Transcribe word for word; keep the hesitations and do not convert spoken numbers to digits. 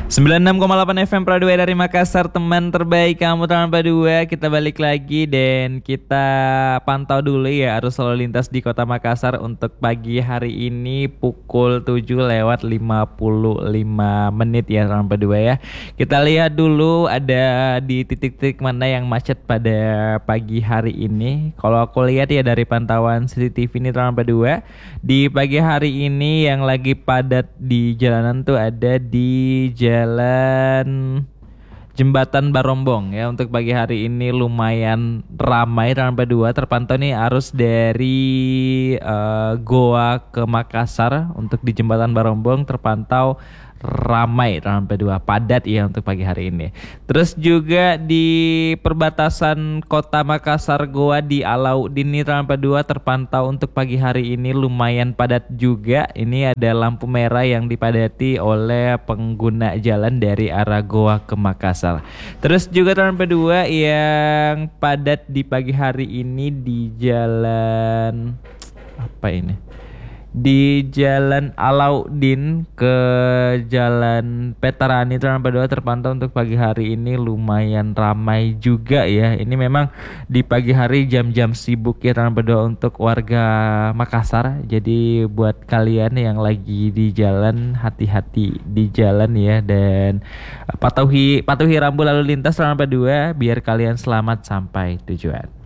sembilan puluh enam koma delapan F M Pradua dari Makassar, teman terbaik kamu teman Pradua. Kita balik lagi dan kita pantau dulu ya arus lalu lintas di Kota Makassar untuk pagi hari ini pukul tujuh lewat lima puluh lima menit ya teman Pradua ya. Kita lihat dulu ada di titik-titik mana yang macet pada pagi hari ini. Kalau aku lihat ya dari pantauan C C T V ini teman Pradua, di pagi hari ini yang lagi padat di jalanan tuh ada di Jalan Jembatan Barombong ya. Untuk pagi hari ini lumayan ramai dan dua terpantau nih arus dari uh, Goa ke Makassar. Untuk di Jembatan Barombong terpantau ramai dan dua padat ya untuk pagi hari ini. Terus juga di perbatasan Kota Makassar Goa di Alauddin ini dua terpantau untuk pagi hari ini lumayan padat juga. Ini ada lampu merah yang dipadati oleh pengguna jalan dari arah Goa ke Makassar. Terus juga dua yang padat di pagi hari ini di jalan apa ini? Di Jalan Alauddin ke Jalan Petarani dua terpantau untuk pagi hari ini lumayan ramai juga ya. Ini memang di pagi hari jam-jam sibuk ya dua untuk warga Makassar. Jadi buat kalian yang lagi di jalan, hati-hati di jalan ya, dan patuhi patuhi rambu lalu lintas dua biar kalian selamat sampai tujuan.